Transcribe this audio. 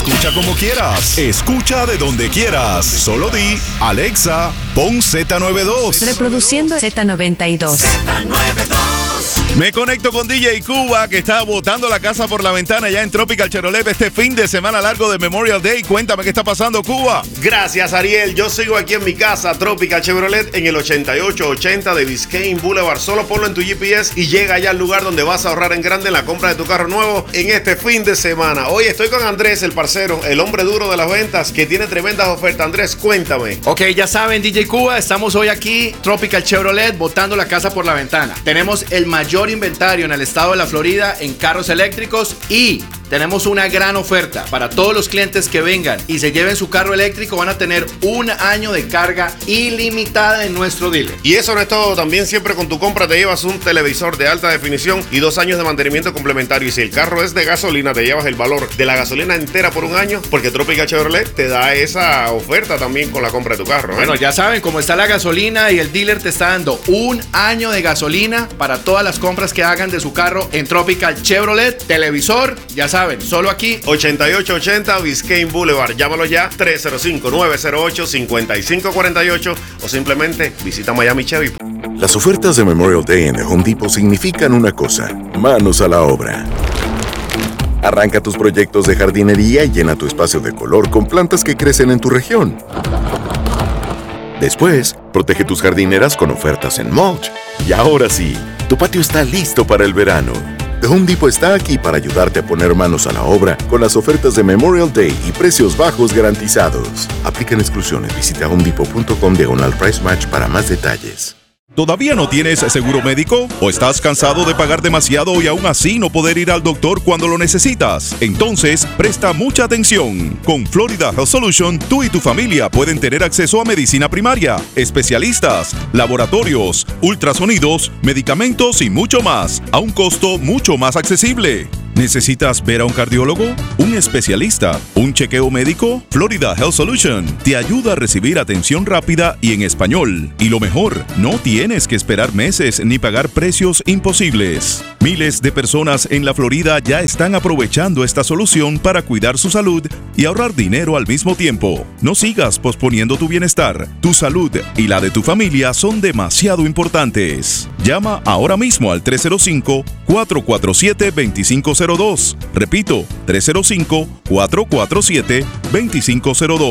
escucha como quieras. Escucha de donde quieras. Solo di, Alexa, pon Z92. Reproduciendo Z92. Me conecto con DJ Cuba, que está botando la casa por la ventana ya en Tropical Chevrolet este fin de semana largo de Memorial Day. Cuéntame qué está pasando, Cuba. Gracias, Ariel. Yo sigo aquí en mi casa, Tropical Chevrolet, en el 8880 de Biscayne Boulevard. Solo ponlo en tu GPS y llega allá al lugar donde vas a ahorrar en grande en la compra de tu carro nuevo en este fin de semana. Hoy estoy con Andrés, el parcero, el hombre duro de las ventas, que tiene tremendas ofertas. Andrés, cuéntame. Ok, ya saben, DJ Cuba, estamos hoy aquí, Tropical Chevrolet, botando la casa por la ventana. Tenemos el mayor inventario en el estado de la Florida en carros eléctricos y tenemos una gran oferta para todos los clientes que vengan y se lleven su carro eléctrico. Van a tener un año de carga ilimitada en nuestro dealer. Y eso no es todo, también siempre con tu compra te llevas un televisor de alta definición y 2 años de mantenimiento complementario. Y si el carro es de gasolina, te llevas el valor de la gasolina entera por un año, porque Tropical Chevrolet te da esa oferta también con la compra de tu carro. Bueno, ya saben cómo está la gasolina y el dealer te está dando un año de gasolina para todas las compras que hagan de su carro en Tropical Chevrolet. Televisor, ya saben, solo aquí 8880 Biscayne Boulevard. Llámalo ya, 305-908-5548 o simplemente visita Miami Chevy. Las ofertas de Memorial Day en The Home Depot significan una cosa: manos a la obra. Arranca tus proyectos de jardinería y llena tu espacio de color con plantas que crecen en tu región. Después, protege tus jardineras con ofertas en mulch. Y ahora sí, tu patio está listo para el verano. The Home Depot está aquí para ayudarte a poner manos a la obra con las ofertas de Memorial Day y precios bajos garantizados. Aplican exclusiones. Visita homedepot.com/price match para más detalles. ¿Todavía no tienes seguro médico? ¿O estás cansado de pagar demasiado y aún así no poder ir al doctor cuando lo necesitas? Entonces, presta mucha atención. Con Florida Health Solution, tú y tu familia pueden tener acceso a medicina primaria, especialistas, laboratorios, ultrasonidos, medicamentos y mucho más, a un costo mucho más accesible. ¿Necesitas ver a un cardiólogo? ¿Un especialista? ¿Un chequeo médico? Florida Health Solution te ayuda a recibir atención rápida y en español. Y lo mejor, no tienes que esperar meses ni pagar precios imposibles. Miles de personas en la Florida ya están aprovechando esta solución para cuidar su salud y ahorrar dinero al mismo tiempo. No sigas posponiendo tu bienestar. Tu salud y la de tu familia son demasiado importantes. Llama ahora mismo al 305-447-2502. Repito, 305-447-2502.